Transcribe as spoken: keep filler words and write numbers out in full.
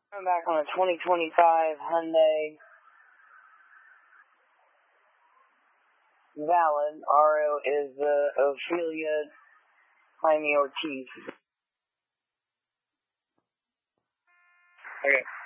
I'm back on a twenty twenty-five Hyundai Valid. R O is uh, Ophelia Jaime Ortiz. Okay.